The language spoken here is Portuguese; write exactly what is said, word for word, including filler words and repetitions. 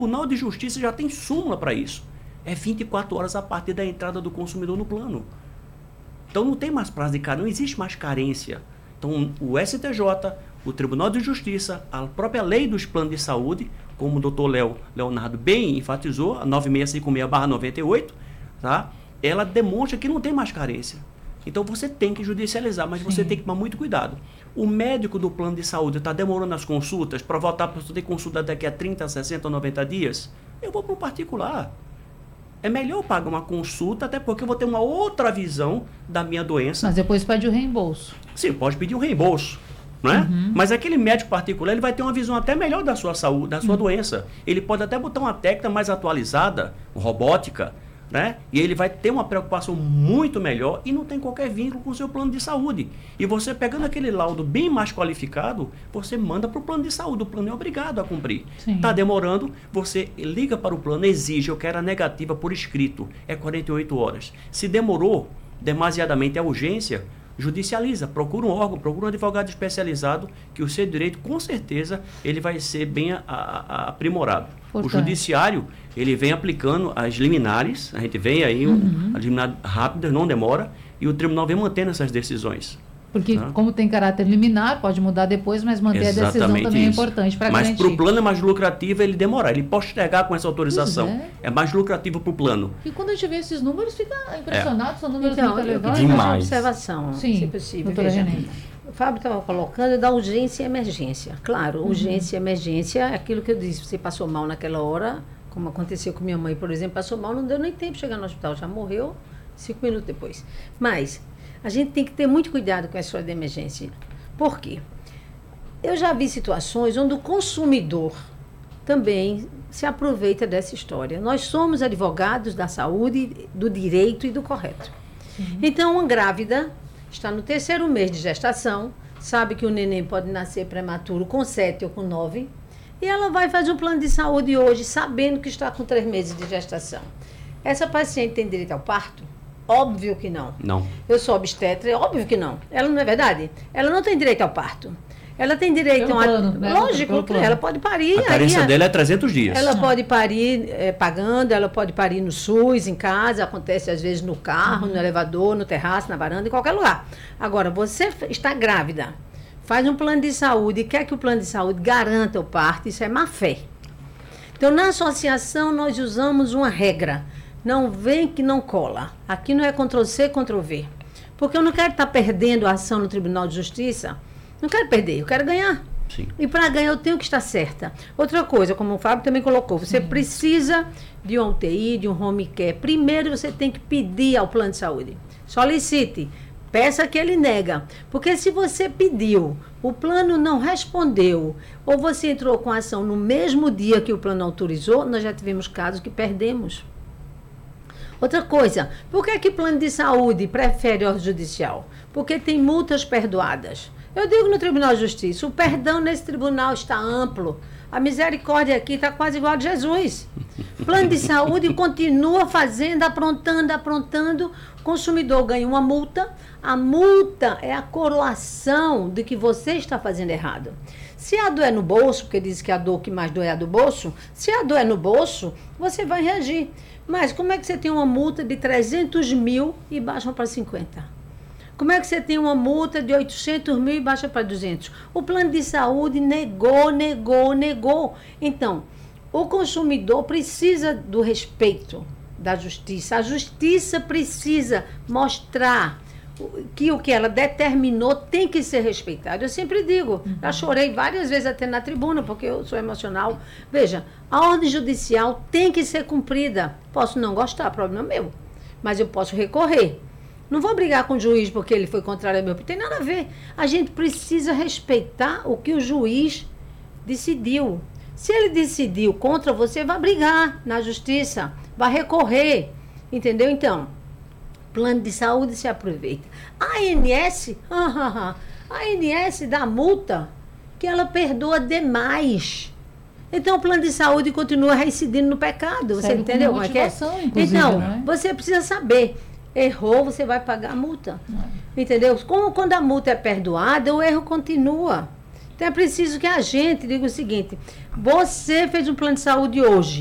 Tribunal de Justiça já tem súmula para isso. É vinte e quatro horas a partir da entrada do consumidor no plano. Então não tem mais prazo de carência, não existe mais carência. Então o S T J, o Tribunal de Justiça, a própria lei dos planos de saúde, como o doutor Léo, Leonardo bem enfatizou, a nove seis cinco seis barra noventa e oito, tá? Ela demonstra que não tem mais carência. Então você tem que judicializar, mas Sim. você tem que tomar muito cuidado. O médico do plano de saúde está demorando as consultas para voltar para você ter consulta daqui a trinta, sessenta ou noventa dias, eu vou para um particular. É melhor eu pagar uma consulta, até porque eu vou ter uma outra visão da minha doença. Mas depois pede o reembolso. Sim, pode pedir um reembolso. Não é? Uhum. Mas aquele médico particular, ele vai ter uma visão até melhor da sua saúde, da sua uhum. doença. Ele pode até botar uma técnica mais atualizada, robótica, né? E ele vai ter uma preocupação muito melhor e não tem qualquer vínculo com o seu plano de saúde. E você pegando aquele laudo bem mais qualificado, você manda para o plano de saúde. O plano é obrigado a cumprir. Está demorando, você liga para o plano, exige, eu quero a negativa por escrito. É quarenta e oito horas. Se demorou demasiadamente a urgência, judicializa, procura um órgão, procura um advogado especializado, que o seu direito, com certeza, ele vai ser bem a, a, aprimorado. Portanto. O judiciário, ele vem aplicando as liminares, a gente vem aí, uhum. as liminares rápidas, não demora, e o tribunal vem mantendo essas decisões. Porque, tá? Como tem caráter liminar, pode mudar depois, mas manter Exatamente a decisão também isso. é importante para garantir. Mas para o plano é mais lucrativo ele demorar, ele postergar com essa autorização. É. é mais lucrativo para o plano. E quando a gente vê esses números, fica impressionado, é. são números então, muito elevados. Demais. Uma observação, Sim, se possível. Renê. O Fábio estava colocando da urgência e emergência. Claro, uhum. urgência e emergência é aquilo que eu disse, você passou mal naquela hora, como aconteceu com minha mãe, por exemplo, passou mal, não deu nem tempo de chegar no hospital, já morreu cinco minutos depois. Mas a gente tem que ter muito cuidado com essa história de emergência. Por quê? Eu já vi situações onde o consumidor também se aproveita dessa história. Nós somos advogados da saúde, do direito e do correto. Uhum. Então, uma grávida está no terceiro mês de gestação, sabe que o neném pode nascer prematuro com sete ou com nove, e ela vai fazer um plano de saúde hoje, sabendo que está com três meses de gestação. Essa paciente tem direito ao parto? Óbvio que não. Não. Eu sou obstetra, é óbvio que não. Ela não é verdade? Ela não tem direito ao parto. Ela tem direito a um plano, né? Lógico, plano. Ela pode parir. A carência aí, dela é trezentos dias. Ela não. pode parir é, pagando, ela pode parir no SUS, em casa, acontece às vezes no carro, uhum. no elevador, no terraço, na varanda, em qualquer lugar. Agora, você está grávida, faz um plano de saúde e quer que o plano de saúde garanta o parto, isso é má fé. Então, na associação, nós usamos uma regra. Não vem que não cola. Aqui não é Ctrl-C, Ctrl-V. Porque eu não quero estar perdendo a ação no Tribunal de Justiça. Não quero perder, eu quero ganhar. Sim. E para ganhar eu tenho que estar certa. Outra coisa, como o Fábio também colocou, você uhum. precisa de um U T I, de um home care. Primeiro você tem que pedir ao plano de saúde. Solicite. Peça que ele nega. Porque se você pediu, o plano não respondeu, ou você entrou com a ação no mesmo dia que o plano autorizou, nós já tivemos casos que perdemos. Outra coisa, por que que plano de saúde prefere ordem judicial? Porque tem multas perdoadas. Eu digo no Tribunal de Justiça, o perdão nesse tribunal está amplo. A misericórdia aqui está quase igual a Jesus. Plano de saúde continua fazendo, aprontando, aprontando. O consumidor ganha uma multa. A multa é a coroação de que você está fazendo errado. Se a dor é no bolso, porque diz que a dor que mais dói é a do bolso, se a dor é no bolso, você vai reagir. Mas como é que você tem uma multa de trezentos mil e baixa para cinquenta? Como é que você tem uma multa de oitocentos mil e baixa para duzentos? O plano de saúde negou, negou, negou. Então, o consumidor precisa do respeito da justiça. A justiça precisa mostrar que o que ela determinou tem que ser respeitado. Eu sempre digo, uhum. já chorei várias vezes até na tribuna, porque eu sou emocional. Veja, a ordem judicial tem que ser cumprida. Posso não gostar, problema meu, mas eu posso recorrer. Não vou brigar com o juiz porque ele foi contrário ao meu. Não tem nada a ver. A gente precisa respeitar o que o juiz decidiu. Se ele decidiu contra você, vai brigar na justiça, vai recorrer. Entendeu? Então, plano de saúde se aproveita. A ANS, a ANS dá multa que ela perdoa demais. Então, o plano de saúde continua reincidindo no pecado. Você Serve entendeu como é que é? Então, né? Você precisa saber. Errou, você vai pagar a multa. Não. Entendeu? Como quando a multa é perdoada, o erro continua. Então é preciso que a gente diga o seguinte: você fez um plano de saúde hoje.